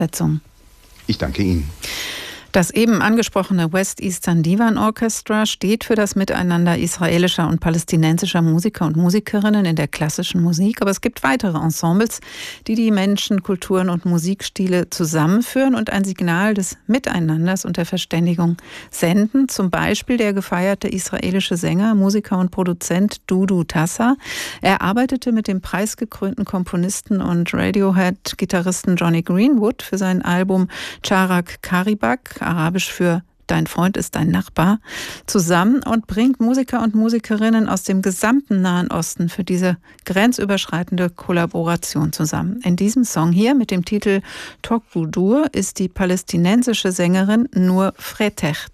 Setzung. Ich danke Ihnen. Das eben angesprochene West Eastern Divan Orchestra steht für das Miteinander israelischer und palästinensischer Musiker und Musikerinnen in der klassischen Musik. Aber es gibt weitere Ensembles, die die Menschen, Kulturen und Musikstile zusammenführen und ein Signal des Miteinanders und der Verständigung senden. Zum Beispiel der gefeierte israelische Sänger, Musiker und Produzent Dudu Tassa. Er arbeitete mit dem preisgekrönten Komponisten und Radiohead-Gitarristen Johnny Greenwood für sein Album Charak Karibak, arabisch für Dein Freund ist dein Nachbar, zusammen und bringt Musiker und Musikerinnen aus dem gesamten Nahen Osten für diese grenzüberschreitende Kollaboration zusammen. In diesem Song hier mit dem Titel Tok Budur ist die palästinensische Sängerin Nur Fretech